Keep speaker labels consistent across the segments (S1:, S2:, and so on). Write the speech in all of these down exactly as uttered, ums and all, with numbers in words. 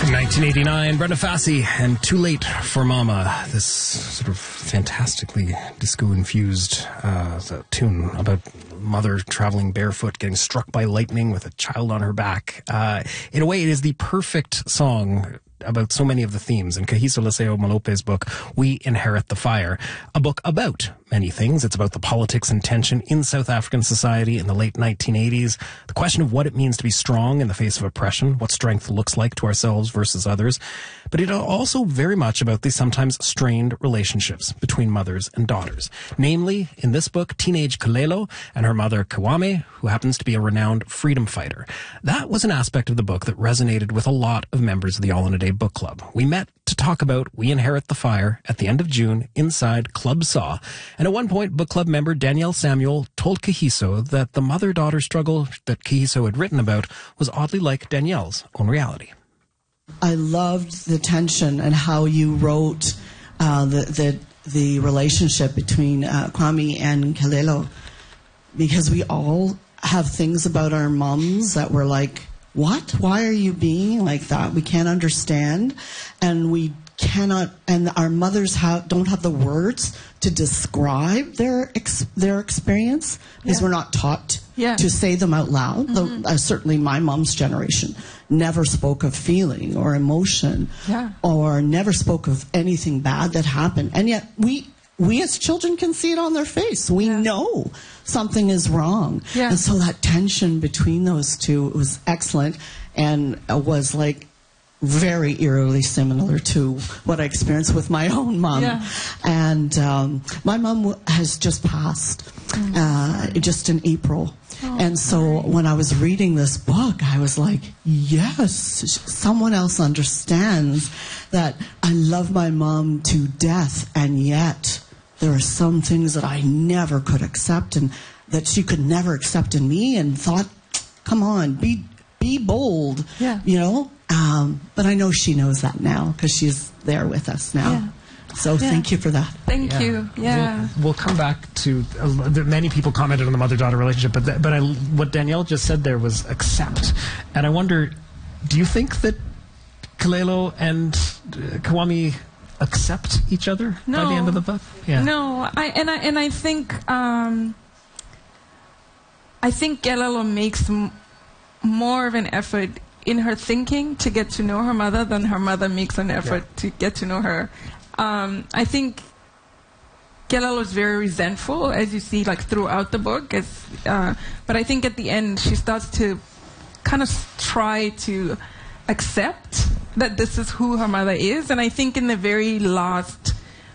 S1: nineteen eighty-nine, Brenda Fassie and Too Late for Mama. This sort of fantastically disco-infused uh, tune about mother traveling barefoot, getting struck by lightning with a child on her back. Uh, in a way, it is the perfect song about so many of the themes. In Kahiso Liceo Malope's book, We Inherit the Fire, a book about many things. It's about the politics and tension in South African society in the late nineteen eighties, the question of what it means to be strong in the face of oppression, what strength looks like to ourselves versus others. But it is also very much about the sometimes strained relationships between mothers and daughters. Namely, in this book, teenage Kalelo and her mother Kwame, who happens to be a renowned freedom fighter. That was an aspect of the book that resonated with a lot of members of the All in a Day Book Club. We met to talk about We Inherit the Fire at the end of June inside Club Saw. And at one point, book club member Danielle Samuel told Kahiso that the mother-daughter struggle that Kahiso had written about was oddly like Danielle's own reality.
S2: I loved the tension and how you wrote uh, the, the the relationship between uh, Kwame and Kalelo, because we all have things about our mums that we're like, what? Why are you being like that? We can't understand, and we cannot, and our mothers have, don't have the words to describe their ex, their experience because yeah. we're not taught yeah. to say them out loud. Mm-hmm. The, uh, certainly my mom's generation never spoke of feeling or emotion yeah. or never spoke of anything bad that happened. And yet we we as children can see it on their face. We yeah. know something is wrong. Yeah. And so that tension between those two was excellent and was like very eerily similar to what I experienced with my own mom. Yeah. And um, my mom has just passed mm. uh, just in April. Oh, and so sorry. When I was reading this book, I was like, yes, someone else understands that I love my mom to death, and yet there are some things that I never could accept and that she could never accept in me, and thought, come on, be be bold, yeah. you know? Um, but I know she knows that now because she's there with us now. Yeah. So yeah. thank you for that.
S3: Thank
S1: yeah.
S3: you. Yeah.
S1: We'll, we'll come back to uh, many people commented on the mother-daughter relationship, but th- but I, what Danielle just said there was accept, and I wonder, do you think that Kalelo and uh, Kwame accept each other
S3: no.
S1: by the end of the book? Yeah.
S3: No, I and I and I think um, I think Kalelo makes m- more of an effort in her thinking to get to know her mother than her mother makes an effort yeah. to get to know her. Um, I think Kalelo is very resentful, as you see, like throughout the book. As, uh, but I think at the end she starts to kind of try to accept that this is who her mother is. And I think in the very last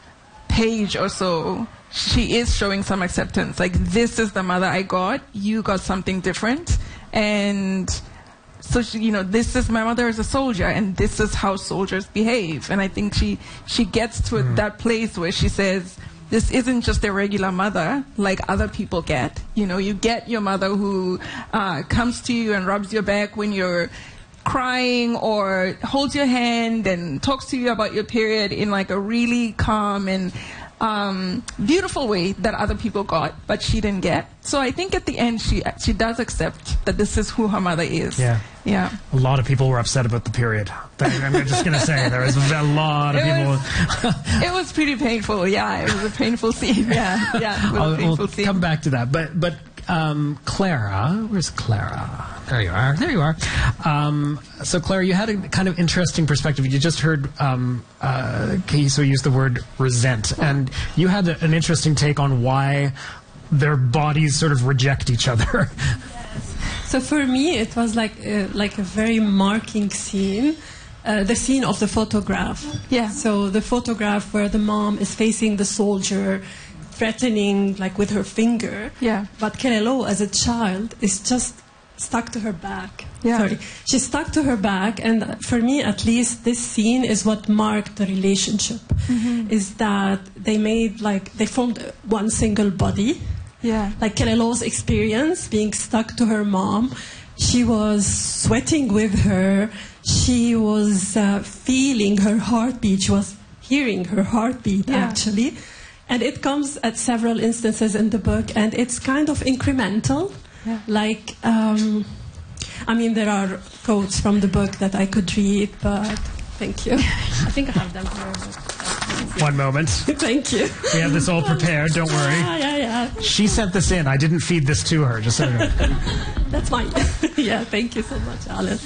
S3: page or so, she is showing some acceptance. Like, this is the mother I got. You got something different. And so, she, you know, this is my mother is a soldier, and this is how soldiers behave. And I think she, she gets to mm. that place where she says, this isn't just a regular mother like other people get. You know, you get your mother who uh, comes to you and rubs your back when you're crying, or holds your hand and talks to you about your period in like a really calm and um, beautiful way that other people got, but she didn't get. So I think at the end she she does accept that this is who her mother is.
S1: Yeah.
S3: Yeah.
S1: A lot of people were upset about the period. I'm just going to say there was a lot of
S3: it
S1: people.
S3: Was, it was pretty painful. Yeah, it was a painful scene. Yeah, yeah. It was
S1: I'll,
S3: a painful
S1: we'll
S3: scene.
S1: come back to that, but but um, Clara, where's Clara? There you are. There you are. Um, so, Clara, you had a kind of interesting perspective. You just heard um, uh, Kahiso use the word resent, and you had a, an interesting take on why their bodies sort of reject each other.
S4: Yes. So for me, it was like uh, like a very marking scene. Uh, the scene of the photograph.
S3: Yeah.
S4: So the photograph where the mom is facing the soldier, threatening like with her finger.
S3: Yeah.
S4: But Kalelo, as a child, is just stuck to her back.
S3: Yeah.
S4: Sorry. She's stuck to her back, and for me, at least, this scene is what marked the relationship. Mm-hmm. Is that they made like they formed one single body.
S3: Yeah.
S4: Like Kalelo's experience being stuck to her mom, she was sweating with her. She was uh, feeling her heartbeat. She was hearing her heartbeat, yeah. actually. And it comes at several instances in the book, and it's kind of incremental.
S3: Yeah.
S4: Like, um, I mean, there are quotes from the book that I could read, but thank you. I think I have them here.
S1: One moment.
S4: Thank you.
S1: We have this all prepared, don't worry.
S4: Yeah, yeah, yeah.
S1: She sent this in. I didn't feed this to her, just so you know.
S4: That's fine. Yeah, thank you so much, Alan.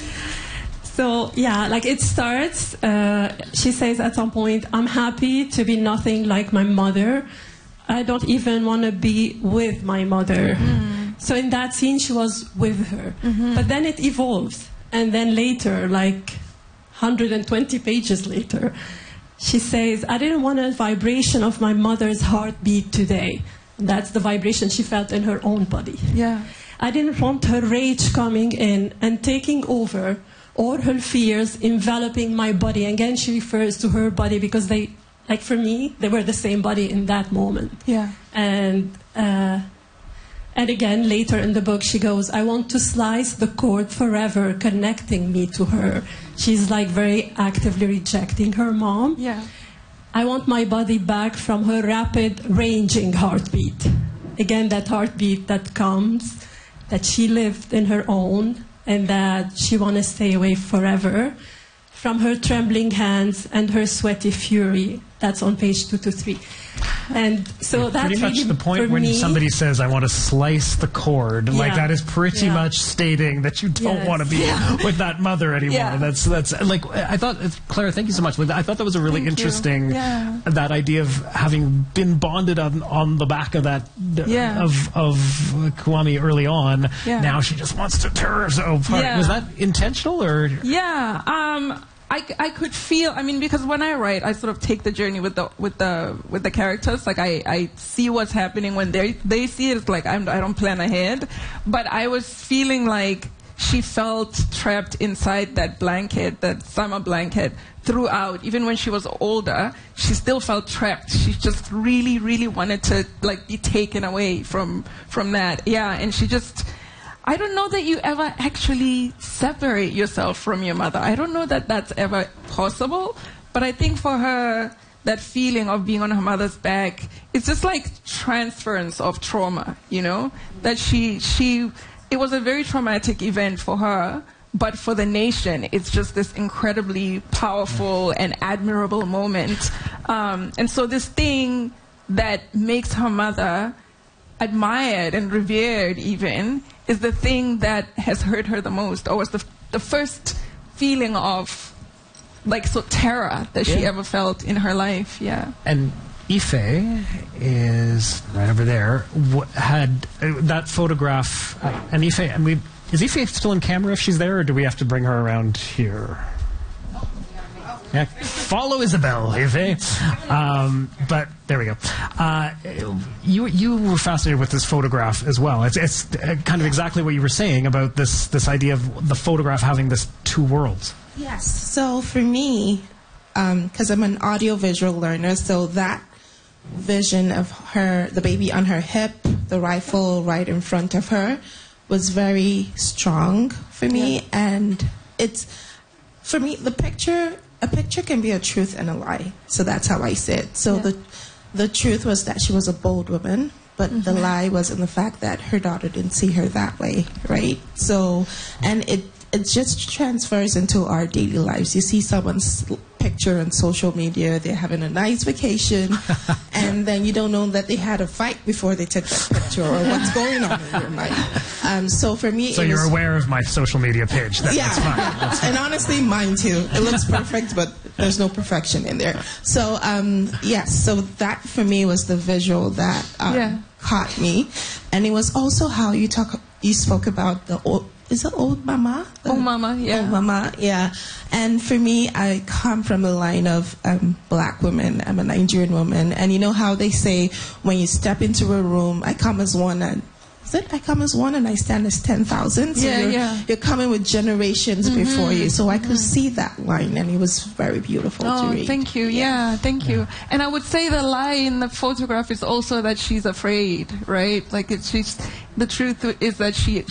S4: So, yeah, like it starts, uh, she says at some point, I'm happy to be nothing like my mother. I don't even want to be with my mother. Mm. So in that scene, she was with her. Mm-hmm. But then it evolves. And then later, like one hundred twenty pages later, she says, I didn't want a vibration of my mother's heartbeat today. That's the vibration she felt in her own body.
S3: Yeah.
S4: I didn't want her rage coming in and taking over, or her fears enveloping my body. Again, she refers to her body because they, like for me, they were the same body in that moment.
S3: Yeah.
S4: And uh, and again, later in the book, she goes, I want to slice the cord forever connecting me to her. She's like very actively rejecting her mom.
S3: Yeah.
S4: I want my body back from her rapid ranging heartbeat. Again, that heartbeat that comes, that she lived in her own, and that she wants to stay away forever from her trembling hands and her sweaty fury. That's on page two to three. And so that's
S1: pretty much
S4: really,
S1: the point
S4: for
S1: when
S4: me,
S1: somebody says, I want to slice the cord.
S4: Yeah.
S1: Like, that is pretty
S4: Yeah.
S1: much stating that you don't
S4: Yes.
S1: want to be
S4: Yeah.
S1: with that mother anymore.
S3: Yeah.
S1: That's, that's, like, I thought, Clara, thank you so much. Like, I thought that was a really
S3: Thank you.
S1: interesting,
S3: Yeah.
S1: that idea of having been bonded on, on the back of that,
S3: Yeah.
S1: of, of Kwame early on.
S3: Yeah.
S1: Now she just wants to tear herself apart.
S3: Yeah.
S1: Was that intentional, or?
S3: Yeah, um, I, I could feel. I mean, because when I write, I sort of take the journey with the with the with the characters. Like I, I see what's happening when they they see it. It's like I'm, I don't plan ahead, but I was feeling like she felt trapped inside that blanket, that summer blanket, throughout. Even when she was older, she still felt trapped. She just really, really wanted to like be taken away from from that. Yeah, and she just. I don't know that you ever actually separate yourself from your mother. I don't know that that's ever possible. But I think for her, that feeling of being on her mother's back, it's just like transference of trauma, you know? That she, she, it was a very traumatic event for her. But for the nation, it's just this incredibly powerful and admirable moment. Um, and so this thing that makes her mother admired and revered even is the thing that has hurt her the most, or was the, the first feeling of like so terror that she
S1: Yeah.
S3: ever felt in her life. Yeah.
S1: And Ife is right over there. wh- Had uh, that photograph, uh, and Ife, and we is Ife still in camera if she's there, or do we have to bring her around here? Yeah, follow Isabel, Ife. Um, but there we go. Uh, you you were fascinated with this photograph as well. It's it's uh, kind of exactly what you were saying about this this idea of the photograph having this two worlds.
S5: Yes. So for me, because I'm an audiovisual learner, so that vision of her, the baby on her hip, the rifle right in front of her, was very strong for me.
S3: Yeah.
S5: And it's, for me, the picture, a picture can be a truth and a lie. So that's how I see it. So
S3: Yeah.
S5: the the truth was that she was a bold woman, but the
S3: Mm-hmm.
S5: lie was in the fact that her daughter didn't see her that way, right? So, and it it just transfers into our daily lives. You see someone's picture on social media, they're having a nice vacation, and then you don't know that they had a fight before they took that picture or what's going on in their mind. Um, so for me,
S1: So
S5: it
S1: you're
S5: was,
S1: aware of my social media page. That,
S5: yeah,
S1: That's fine. That's
S5: and honestly, mine too. It looks perfect, but there's no perfection in there. So, um, yes, so that for me was the visual that um,
S3: Yeah.
S5: caught me, and it was also how you talk. You spoke about the old. Is it old mama?
S3: Oh, mama, yeah.
S5: Old mama, yeah. And for me, I come from a line of um, black women. I'm a Nigerian woman, and you know how they say when you step into a room, I come as one and. Is it I come as one and I stand as ten thousand? So
S3: Yeah,
S5: you're,
S3: yeah.
S5: you're coming with generations
S3: Mm-hmm.
S5: before you. So I could see that line, and it was very beautiful to
S3: Oh,
S5: read.
S3: thank you. Yeah, thank you. And I would say the lie in the photograph is also that she's afraid, right? Like it's she's the truth is that she